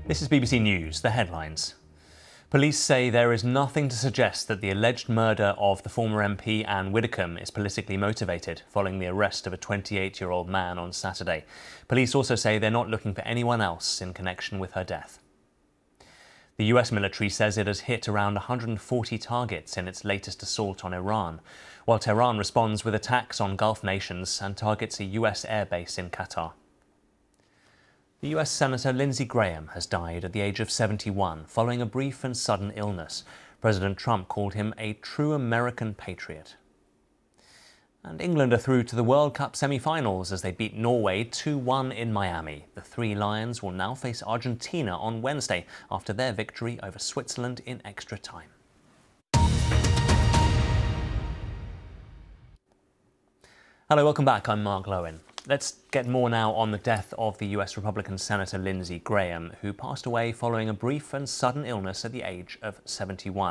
This is BBC News, the headlines. Police say there is nothing to suggest that the alleged murder of the former MP Anne Widdecombe is politically motivated, following the arrest of a 28-year-old man on Saturday. Police also say they're not looking for anyone else in connection with her death. The US military says it has hit around 140 targets in its latest assault on Iran, while Tehran responds with attacks on Gulf nations and targets a US airbase in Qatar. The US Senator Lindsey Graham has died at the age of 71 following a brief and sudden illness. President Trump called him a true American patriot. And England are through to the World Cup semi-finals as they beat Norway 2-1 in Miami. The Three Lions will now face Argentina on Wednesday after their victory over Switzerland in extra time. Hello, welcome back. I'm Mark Lowen. Let's get more now on the death of the US Republican Senator Lindsey Graham, who passed away following a brief and sudden illness at the age of 71.